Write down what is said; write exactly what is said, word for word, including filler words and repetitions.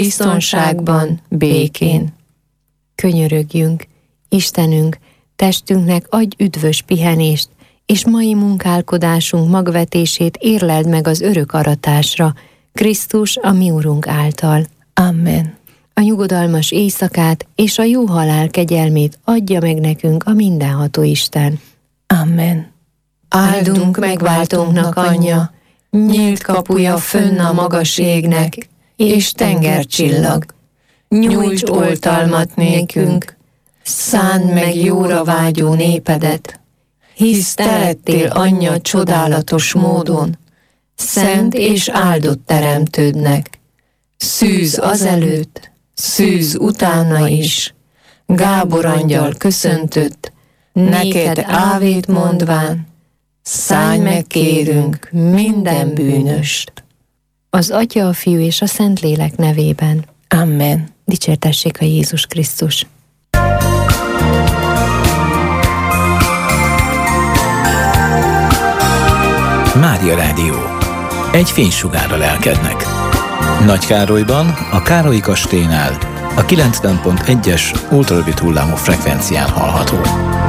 biztonságban, békén. Könyörögjünk, Istenünk, testünknek adj üdvös pihenést, és mai munkálkodásunk magvetését érleld meg az örök aratásra, Krisztus a mi Urunk által. Amen. A nyugodalmas éjszakát és a jó halál kegyelmét adja meg nekünk a mindenható Isten. Amen. Áldunk megváltónknak anyja, nyílt kapuja fönn a magas égnek, és tengercsillag. Nyújts oltalmat nékünk, szánd meg jóra vágyó népedet, hisz te lettél anyja csodálatos módon, szent és áldott teremtődnek. Szűz azelőtt, szűz utána is, Gábor angyal köszöntött, neked ávét mondván, szállj meg kérünk minden bűnöst. Az Atya, a Fiú és a Szentlélek nevében. Amen. Dicsértessék a Jézus Krisztus. Mária Rádió. Egy fénysugár a lelkednek. Nagykárolyban, a Károlyi kastélynál, a kilencven pont egyes ultrarövid hullámú frekvencián hallható.